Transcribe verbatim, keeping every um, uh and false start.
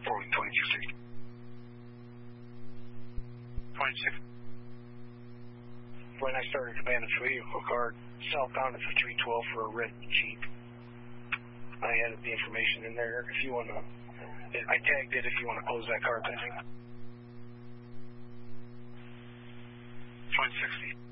four week twenty-two sixty. twenty-six. When I started the bandage vehicle card, southbound for three twelve for a red Jeep. I added the information in there. If you want to, I tagged it if you want to close that car pending. twenty sixty.